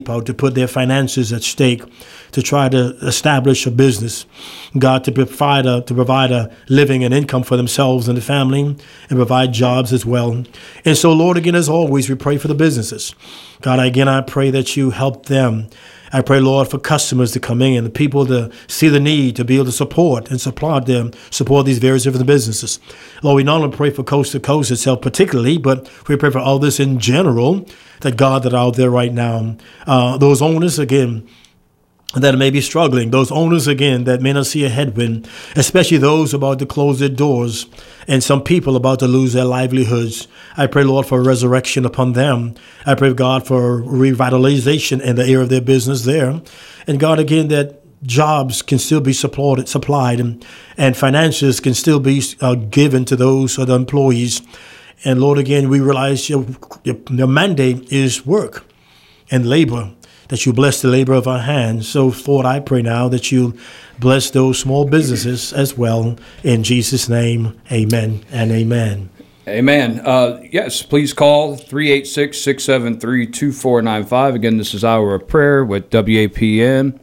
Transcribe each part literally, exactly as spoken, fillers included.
to put their finances at stake to try to establish a business. God, to provide a, to provide a living and income for themselves and the family and provide jobs as well. And so, Lord, again, as always, we pray for the businesses. God, again, I pray that you help them. I pray, Lord, for customers to come in, the people to see the need, to be able to support and support them, support these various different businesses. Lord, we not only pray for Coast to Coast itself particularly, but we pray for all this in general, that God, that are out there right now, uh, those owners, again, that may be struggling, those owners, again, that may not see a headwind, especially those about to close their doors and some people about to lose their livelihoods. I pray, Lord, for resurrection upon them. I pray, God, for revitalization in the area of their business there. And God, again, that jobs can still be supported, supplied and, and finances can still be uh, given to those other employees. And Lord, again, we realize your, your, your mandate is work and labor, that you bless the labor of our hands. So, Lord, I pray now that you bless those small businesses as well. In Jesus' name, amen and amen. Amen. Uh, yes, please call three eight six, six seven three, two four nine five. Again, this is Hour of Prayer with W A P M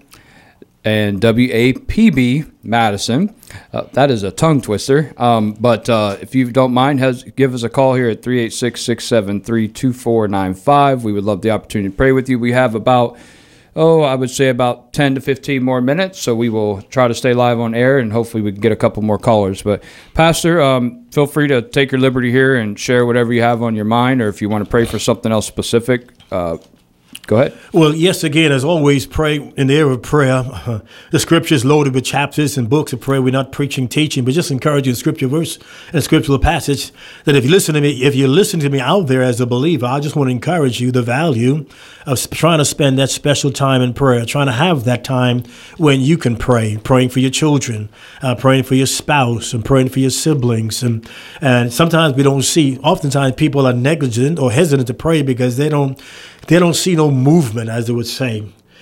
and W A P B Madison. Uh, that is a tongue twister. Um, but uh, if you don't mind, has, give us a call here at three eight six, six seven three, two four nine five. We would love the opportunity to pray with you. We have about, oh, I would say about ten to fifteen more minutes. So we will try to stay live on air and hopefully we can get a couple more callers. But Pastor, um, feel free to take your liberty here and share whatever you have on your mind, or if you want to pray for something else specific, uh, go ahead. Well, yes, again, as always, pray in the area of prayer. Uh, the scripture is loaded with chapters and books of prayer. We're not preaching, teaching, but just encouraging scripture verse and scriptural passage that if you listen to me, if you listen to me out there as a believer, I just want to encourage you the value of trying to spend that special time in prayer, trying to have that time when you can pray, praying for your children, uh, praying for your spouse, and praying for your siblings. And, and sometimes we don't see, oftentimes people are negligent or hesitant to pray because they don't They don't see no movement, as they would say.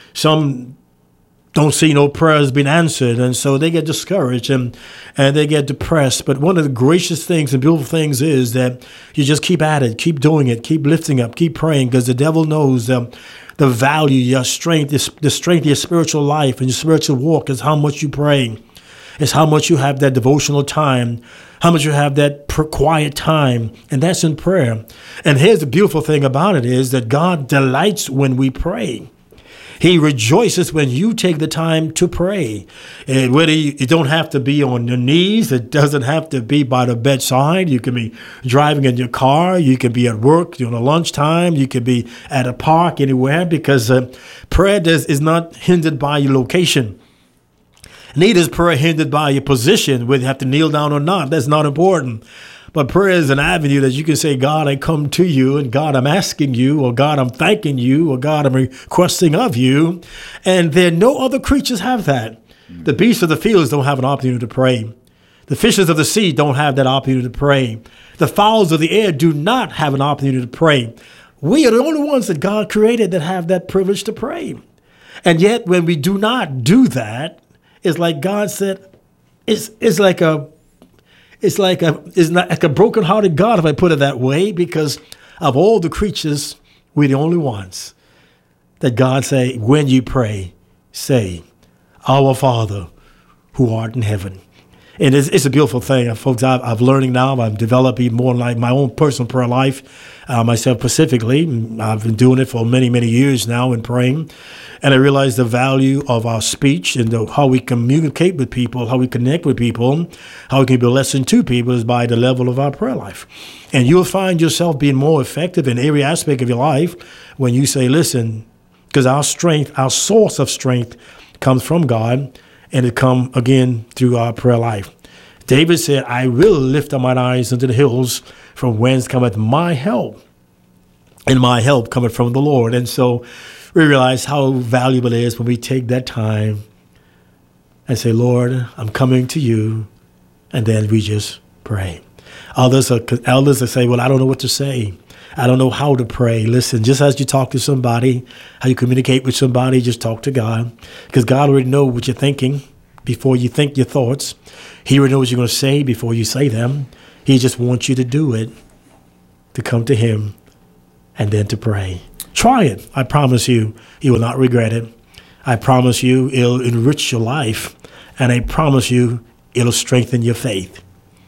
Some don't see no prayers being answered, and so they get discouraged and, and they get depressed. But one of the gracious things and beautiful things is that you just keep at it, keep doing it, keep lifting up, keep praying, because the devil knows the, the value, your strength, the strength of your spiritual life and your spiritual walk is how much you pray. It's how much you have that devotional time, how much you have that quiet time, and that's in prayer. And here's the beautiful thing about it is that God delights when we pray. He rejoices when you take the time to pray. And whether you, you don't have to be on your knees, it doesn't have to be by the bedside. You can be driving in your car, you can be at work during a lunchtime, you can be at a park, anywhere, because uh, prayer does, is not hindered by your location. Neither is prayer hindered by your position, whether you have to kneel down or not. That's not important. But prayer is an avenue that you can say, God, I come to you, and God, I'm asking you, or God, I'm thanking you, or God, I'm requesting of you. And there no other creatures have that. The beasts of the fields don't have an opportunity to pray. The fishes of the sea don't have that opportunity to pray. The fowls of the air do not have an opportunity to pray. We are the only ones that God created that have that privilege to pray. And yet when we do not do that, it's like God said, it's it's like a it's like a it's not like a broken-hearted God, if I put it that way, because of all the creatures, we're the only ones that God say, when you pray, say, Our Father who art in heaven. And it's, it's a beautiful thing, folks. I've, I've learning now. I'm developing more like my own personal prayer life, uh, myself specifically. I've been doing it for many, many years now in praying. And I realize the value of our speech and the, how we communicate with people, how we connect with people, how we can be a blessing to people is by the level of our prayer life. And you'll find yourself being more effective in every aspect of your life when you say, listen, because our strength, our source of strength comes from God, and it come again through our prayer life. David said, I will lift up mine eyes into the hills, from whence cometh my help. And my help cometh from the Lord. And so we realize how valuable it is when we take that time and say, Lord, I'm coming to you. And then we just pray. Others are, elders that say, well, I don't know what to say. I don't know how to pray. Listen, just as you talk to somebody, how you communicate with somebody, just talk to God. Because God already knows what you're thinking before you think your thoughts. He already knows what you're going to say before you say them. He just wants you to do it, to come to him, and then to pray. Try it. I promise you, you will not regret it. I promise you, it'll enrich your life. And I promise you, it'll strengthen your faith.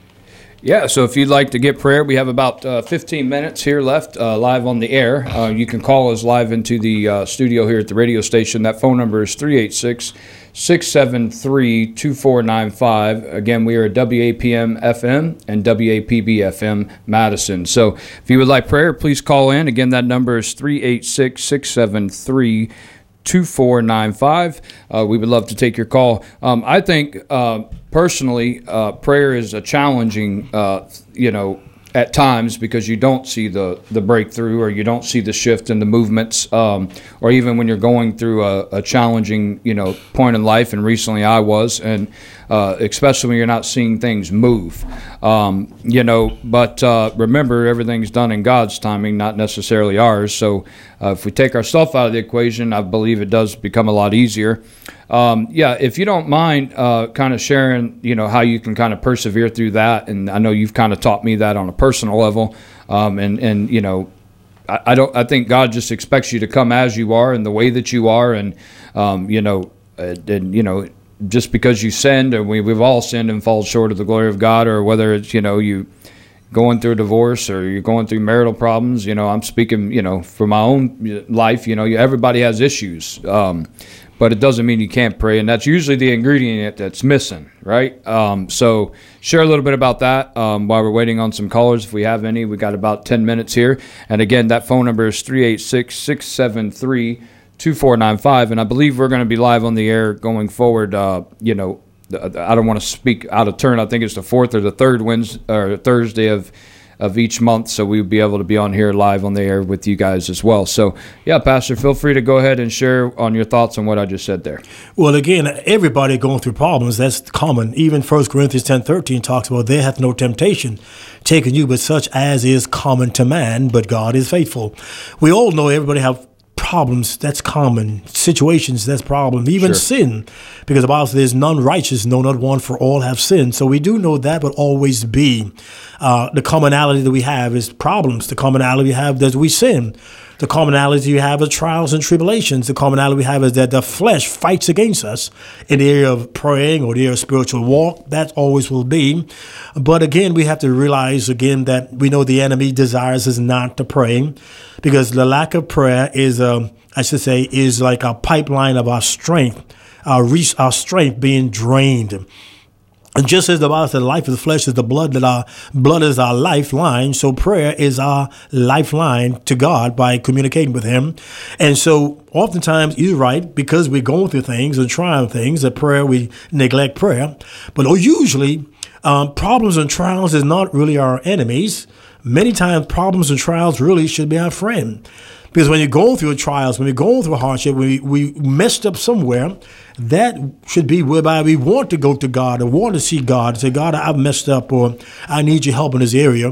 Yeah, so if you'd like to get prayer, we have about uh, fifteen minutes here left uh, live on the air. Uh, you can call us live into the uh, studio here at the radio station. That phone number is three eight six, six seven three, two four nine five. Again, we are at W A P M F M and W A P B F M Madison. So if you would like prayer, please call in. Again, that number is three eight six, six seven three, two four nine five. Uh, we would love to take your call. Um, I think uh, personally, uh, prayer is a challenging, uh, you know, at times because you don't see the, the breakthrough or you don't see the shift in the movements, um, or even when you're going through a, a challenging, you know, point in life. And recently I was, and uh, especially when you're not seeing things move, um, you know, but uh, remember, everything's done in God's timing, not necessarily ours. So uh, if we take ourselves out of the equation, I believe it does become a lot easier. Um, yeah, if you don't mind uh, kind of sharing, you know, how you can kind of persevere through that. And I know you've kind of taught me that on a personal level. Um, and, and, you know, I, I don't, I think God just expects you to come as you are and the way that you are. And, um, you know, uh, and, you know, just because you sinned, and we, we've all sinned and fall short of the glory of God, or whether it's, you know, you going through a divorce or you're going through marital problems, you know, I'm speaking, you know, for my own life, you know, everybody has issues. Um, But it doesn't mean you can't pray, and that's usually the ingredient that's missing, right? Um, so share a little bit about that um, while we're waiting on some callers, if we have any. We got about ten minutes here. And again, that phone number is three eight six, six seven three, two four nine five. And I believe we're going to be live on the air going forward. Uh, you know, I don't want to speak out of turn. I think it's the fourth or the third Wednesday or Thursday of of each month, so we'll be able to be on here live on the air with you guys as well. So, yeah, Pastor, feel free to go ahead and share on your thoughts on what I just said there. Well, again, everybody going through problems, that's common. Even First Corinthians ten thirteen talks about, there hath no temptation taken you but such as is common to man, but God is faithful. We all know everybody have problems, that's common. Situations, that's problem. Even sure. Sin, because the Bible says there's none righteous, no, not one, for all have sinned. So we do know that will always be. Uh, the commonality that we have is problems. The commonality we have is we sin. The commonality we have is trials and tribulations. The commonality we have is that the flesh fights against us in the area of praying or the area of spiritual walk. That always will be. But again, we have to realize again that we know the enemy desires us not to pray, because the lack of prayer is, um, I should say, is like a pipeline of our strength, our, re- our strength being drained. And just as the Bible said, the life of the flesh is the blood, that our blood is our lifeline. So prayer is our lifeline to God by communicating with him. And so oftentimes, you're right, because we're going through things and trying things, that prayer, we neglect prayer. But usually, um, problems and trials is not really our enemies. Many times, problems and trials really should be our friend. Because when you're going through trials, when you're going through a hardship, when we, we messed up somewhere, that should be whereby we want to go to God or want to see God and say, God, I've messed up, or I need your help in this area.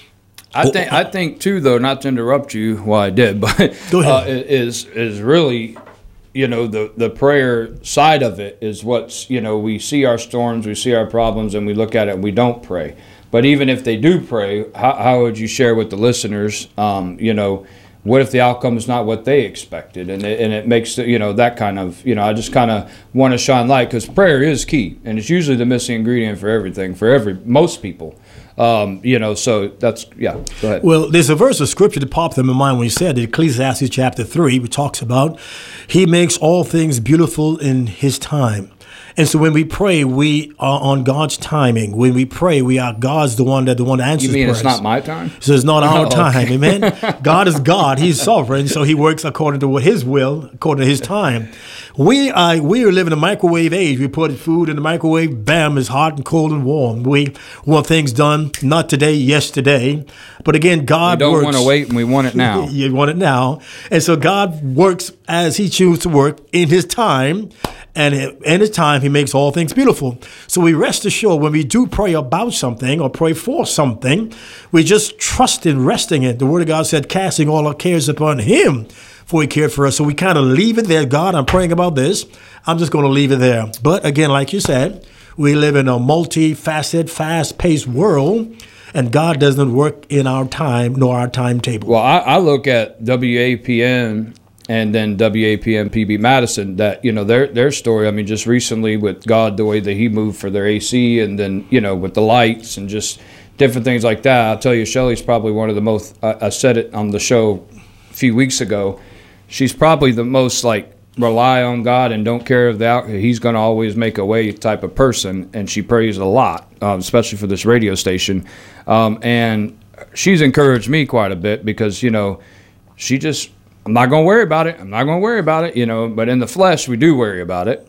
I think, I think too, though, not to interrupt you, well, I did, but Go ahead. Uh, is is really, you know, the, the prayer side of it is what's, you know, we see our storms, we see our problems, and we look at it and we don't pray. But even if they do pray, how, how would you share with the listeners, um, you know, what if the outcome is not what they expected? And it, and it makes, you know, that kind of, you know, I just kind of want to shine light, because prayer is key. And it's usually the missing ingredient for everything, for every most people. Um, you know, so that's, yeah, go ahead. Well, there's a verse of scripture that popped in my mind when you said it, Ecclesiastes chapter three, which talks about he makes all things beautiful in his time. And so when we pray, we are on God's timing. When we pray, we are God's the one that the one that answers You mean prayers. It's not my time? So it's not our Oh, time, okay. amen? God is God. He's sovereign, so he works according to what his will, according to his time. We are, we are living in a microwave age. We put food in the microwave, bam, it's hot and cold and warm. We want things done, not today, yesterday. But again, God We don't works. want to wait, and we want it now. You want it now. And so God works as he chooses to work in his time. And in his time, he makes all things beautiful. So we rest assured when we do pray about something or pray for something, we just trust in resting in it. The word of God said, casting all our cares upon him, for he cared for us. So we kind of leave it there. God, I'm praying about this. I'm just going to leave it there. But again, like you said, we live in a multifaceted, fast-paced world. and God doesn't work in our time nor our timetable. Well, I, I look at W A P N and then W A P M P B Madison, that, you know, their their story, I mean, just recently with God, the way that he moved for their A C, and then, you know, with the lights and just different things like that. I'll tell you, Shelly's probably one of the most, I, I said it on the show a few weeks ago, she's probably the most, like, rely on God and don't care if the out, he's going to always make a way type of person, and she prays a lot, um, especially for this radio station. Um, and she's encouraged me quite a bit because, you know, she just, I'm not going to worry about it. I'm not going to worry about it, you know, but in the flesh, we do worry about it.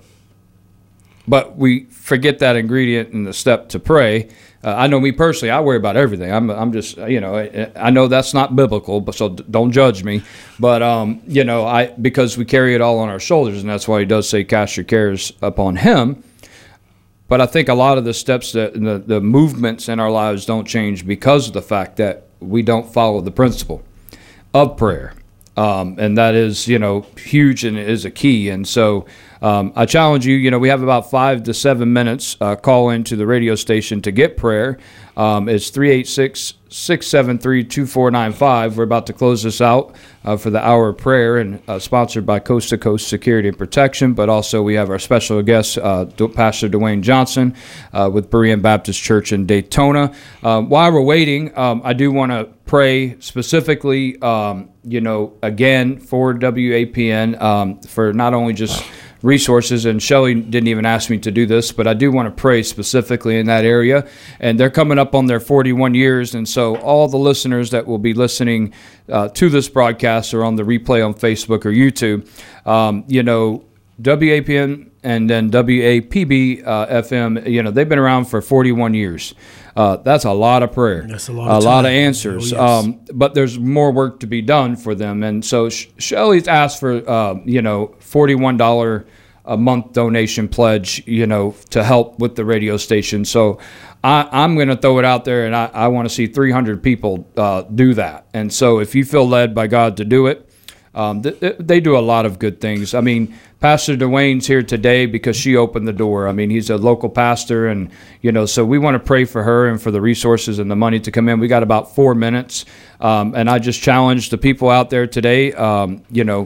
But we forget that ingredient in the step to pray. Uh, I know me personally, I worry about everything. I'm I'm just, you know, I, I know that's not biblical, but so don't judge me. But, um, you know, I because we carry it all on our shoulders, and that's why he does say cast your cares upon him. But I think a lot of the steps, that the, the movements in our lives don't change because of the fact that we don't follow the principle of prayer. Um, and that is, you know, huge and is a key. And so um, I challenge you, you know, we have about five to seven minutes. Uh, call into the radio station to get prayer. Um, it's three eight six, six seven three, two four nine five. We're about to close this out uh, for the hour of prayer, and uh, sponsored by Coast to Coast Security and Protection. But also we have our special guest, uh, Pastor Dwayne Johnson uh, with Berean Baptist Church in Daytona. Uh, while we're waiting, um, I do want to pray specifically, um, you know, again for W A P N, um, for not only just resources, and Shelly didn't even ask me to do this, but I do want to pray specifically in that area. And they're coming up on their forty-one years, and so all the listeners that will be listening uh, to this broadcast or on the replay on Facebook or YouTube, um, you know, W A P N and then W A P B uh, F M, you know, they've been around for forty-one years. Uh, that's a lot of prayer, that's a lot of, a lot of answers. Oh, yes. um, but there's more work to be done for them. And so Sh- Shelly's asked for, uh, you know, forty-one dollars a month donation pledge, you know, to help with the radio station. So I, I'm going to throw it out there, and I, I want to see three hundred people uh, do that. And so if you feel led by God to do it, um, th- they do a lot of good things. I mean, Pastor Dwayne's here today because she opened the door. I mean, he's a local pastor, and, you know, so we want to pray for her and for the resources and the money to come in. We got about four minutes, um, and I just challenge the people out there today, um, you know,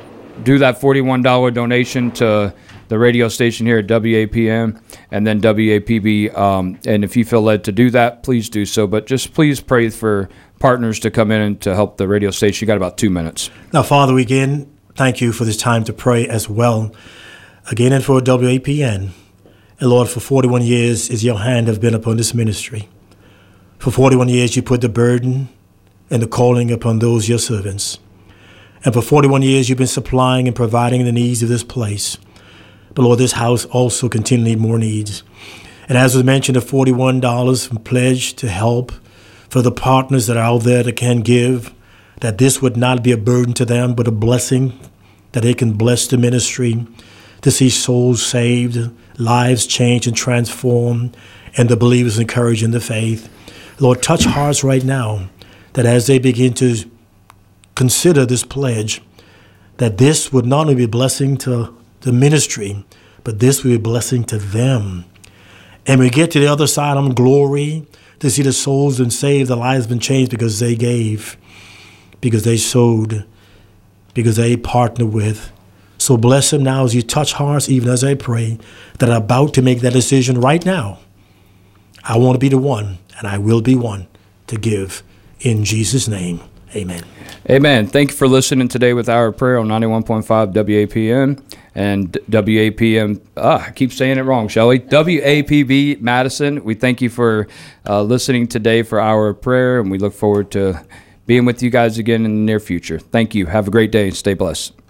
do that forty-one dollars donation to the radio station here at W A P M and then W A P B. Um, and if you feel led to do that, please do so. But just please pray for partners to come in and to help the radio station. You got about two minutes. Now, Father, we again thank you for this time to pray as well. Again, and for W A P N. And Lord, for forty-one years is your hand have been upon this ministry. For forty-one years you put the burden and the calling upon those your servants. And for forty-one years, you've been supplying and providing the needs of this place. But Lord, this house also continually more needs. And as was mentioned, the forty-one dollars pledge to help for the partners that are out there that can give, that this would not be a burden to them, but a blessing, that they can bless the ministry, to see souls saved, lives changed and transformed, and the believers encouraged in the faith. Lord, touch hearts right now, that as they begin to consider this pledge, that this would not only be a blessing to the ministry, but this would be a blessing to them. And we get to the other side of glory to see the souls been saved, the lives been changed because they gave, because they sowed, because they partnered with. So bless them now as you touch hearts, even as I pray, that are about to make that decision right now. I want to be the one, and I will be one to give. In Jesus' name. Amen. Amen. Thank you for listening today with Our Prayer on ninety-one point five W A P N and W A P M. Ah, I keep saying it wrong, Shelly. W A P B Madison. We thank you for uh, listening today for Our Prayer, and we look forward to being with you guys again in the near future. Thank you. Have a great day and stay blessed.